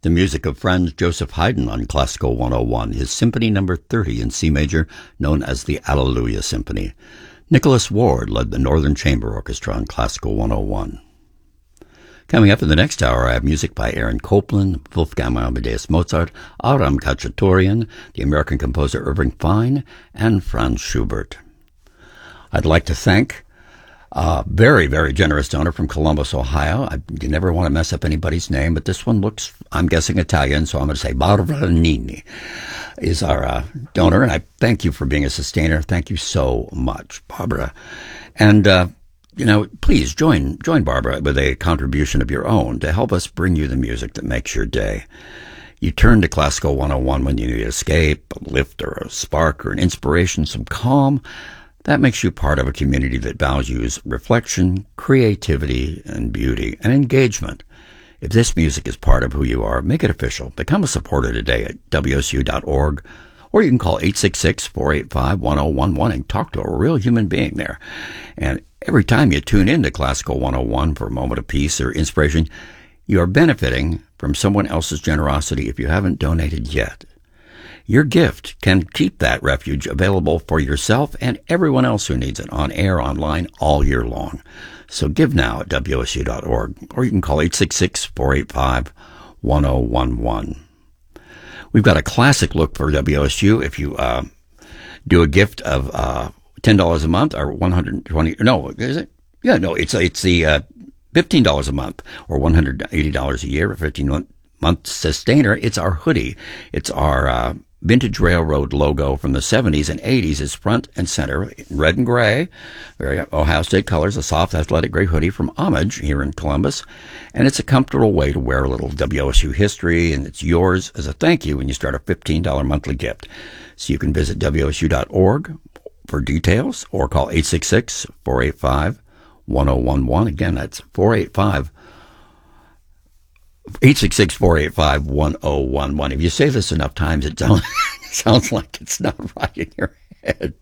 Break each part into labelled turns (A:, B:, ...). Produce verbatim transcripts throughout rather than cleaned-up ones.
A: The music of Franz Joseph Haydn on Classical one oh one, his Symphony Number thirty in C major, known as the Alleluia Symphony. Nicholas Ward led the Northern Chamber Orchestra on Classical one oh one. Coming up in the next hour, I have music by Aaron Copland, Wolfgang Amadeus Mozart, Aram Khachaturian, the American composer Irving Fine, and Franz Schubert. I'd like to thank a very, very generous donor from Columbus, Ohio. I, you never want to mess up anybody's name, but this one looks, I'm guessing, Italian, so I'm going to say Barbara Nini is our uh, donor, and I thank you for being a sustainer. Thank you so much, Barbara. And, uh, you know, please join join Barbara with a contribution of your own to help us bring you the music that makes your day. You turn to Classical one oh one when you need escape, a lift, or a spark, or an inspiration, some calm. That makes you part of a community that values reflection, creativity, and beauty, and engagement. If this music is part of who you are, make it official. Become a supporter today at W S U dot org, or you can call eight six six, four eight five, one oh one one and talk to a real human being there. And every time you tune in to Classical one oh one for a moment of peace or inspiration, you are benefiting from someone else's generosity if you haven't donated yet. Your gift can keep that refuge available for yourself and everyone else who needs it on air, online, all year long. So give now at W S U dot org, or you can call eight six six, four eight five, one oh one one. We've got a classic look for W S U. If you uh, do a gift of uh, ten dollars a month or one hundred twenty dollars, no, is it? Yeah, no, it's it's the uh, fifteen dollars a month or one hundred eighty dollars a year, or fifteen month sustainer. It's our hoodie. It's our uh, Vintage Railroad logo from the seventies and eighties is front and center, red and gray, very Ohio State colors, a soft athletic gray hoodie from Homage here in Columbus. And it's a comfortable way to wear a little W S U history, and it's yours as a thank you when you start a fifteen dollars monthly gift. So you can visit W S U dot org for details or call eight six six, four eight five, one oh one one. Again, that's four eight five, eight six six, four eight five, one oh one one. If you say this enough times, it sounds, it sounds like it's not right in your head.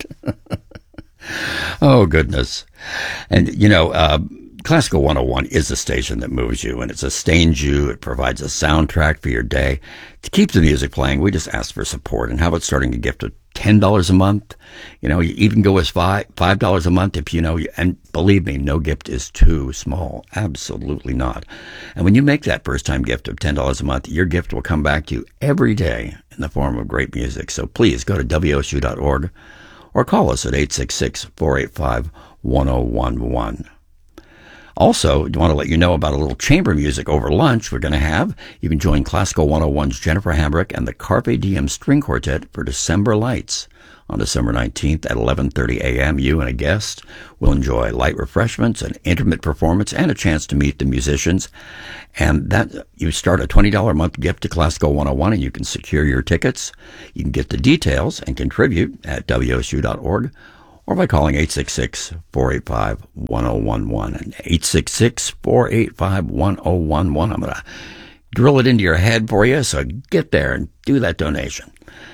A: Oh, goodness. And, you know, uh, Classical one oh one is a station that moves you, and it sustains you. It provides a soundtrack for your day. To keep the music playing, we just ask for support. And how about starting a gift of ten dollars a month? You know, you even go as five, five dollars a month if you know, and believe me, no gift is too small. Absolutely not. And when you make that first-time gift of ten dollars a month, your gift will come back to you every day in the form of great music. So please go to W S U dot org or call us at eight six six, four eight five, one oh one one. Also, I want to let you know about a little chamber music over lunch we're going to have. You can join Classical one oh one's Jennifer Hambrick and the Carpe Diem String Quartet for December Lights. On December nineteenth at eleven thirty a.m., you and a guest will enjoy light refreshments, an intimate performance, and a chance to meet the musicians. And that you start a twenty dollars a month gift to Classical one oh one, and you can secure your tickets. You can get the details and contribute at W S U dot org. Or by calling eight six six, four eight five, one oh one one. And eight six six, four eight five, one oh one one. I'm going to drill it into your head for you, so get there and do that donation.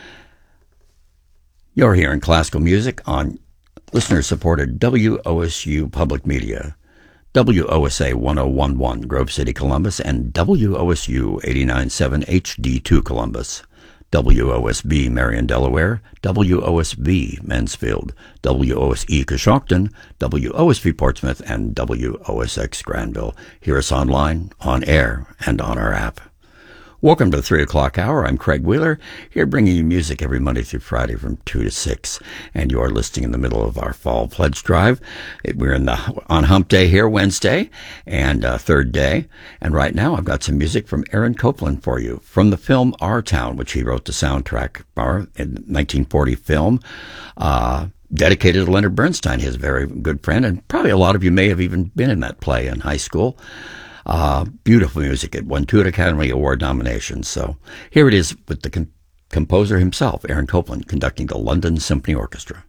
A: You're hearing classical music on listener-supported W O S U Public Media, W O S A one oh one one, Grove City, Columbus, and W O S U eighty-nine point seven H D two, Columbus. W O S B, Marion, Delaware, W O S V, Mansfield, W O S E, Coshocton, W O S V, Portsmouth, and W O S X, Granville. Hear us online, on air, and on our app. Welcome to the three o'clock hour. I'm Craig Wheeler, here bringing you music every Monday through Friday from two to six. And you are listening in the middle of our fall pledge drive. We're in the on hump day here, Wednesday, and uh, third day. And right now I've got some music from Aaron Copland for you from the film Our Town, which he wrote the soundtrack for in nineteen forty film. Uh, dedicated to Leonard Bernstein, his very good friend. And probably a lot of you may have even been in that play in high school. Uh, beautiful music. It won two Academy Award nominations. So here it is with the com- composer himself, Aaron Copland, conducting the London Symphony Orchestra.